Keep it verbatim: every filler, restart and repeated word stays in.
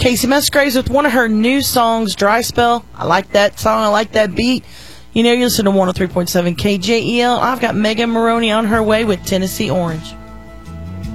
Casey Musgraves with one of her new songs, Dry Spell. I like that song. I like that beat. You know, you listen to one oh three point seven K J E L. I've got Megan Maroney on her way with Tennessee Orange.